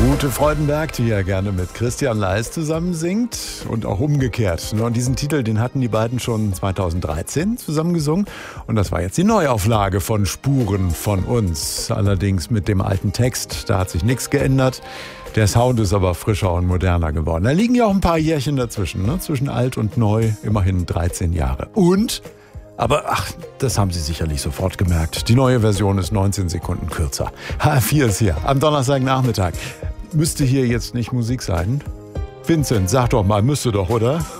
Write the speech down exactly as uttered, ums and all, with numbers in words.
Ute Freudenberg, die ja gerne mit Christian Leis zusammen singt und auch umgekehrt. Und diesen Titel, den hatten die beiden schon zweitausenddreizehn zusammen gesungen. Und das war jetzt die Neuauflage von Spuren von uns. Allerdings mit dem alten Text, da hat sich nichts geändert. Der Sound ist aber frischer und moderner geworden. Da liegen ja auch ein paar Jährchen dazwischen, ne? Zwischen alt und neu, immerhin dreizehn Jahre. Und, aber ach, das haben Sie sicherlich sofort gemerkt, die neue Version ist neunzehn Sekunden kürzer. H R vier ist hier, am Donnerstagnachmittag. Müsste hier jetzt nicht Musik sein? Vincent, sag doch mal, müsste doch, oder?